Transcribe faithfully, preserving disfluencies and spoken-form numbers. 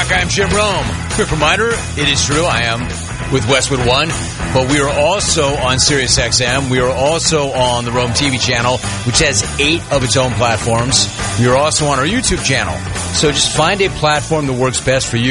back. I'm Jim Rome. Quick reminder, it is true, I am with Westwood One, but we are also on Sirius X M. We are also on the Rome T V channel, which has eight of its own platforms. We are also on our YouTube channel. So just find a platform that works best for you.